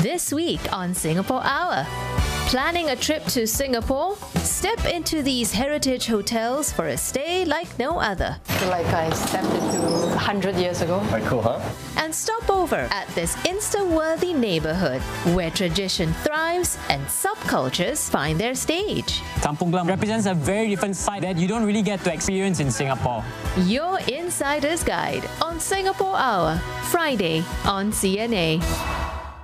This week on Singapore Hour. Planning a trip to Singapore? Step into these heritage hotels for a stay like no other. I feel like I stepped into 100 years ago. Quite cool, huh? And stop over at this Insta-worthy neighborhood where tradition thrives and subcultures find their stage. Kampung Glam represents a very different side that you don't really get to experience in Singapore. Your Insider's Guide on Singapore Hour, Friday on CNA.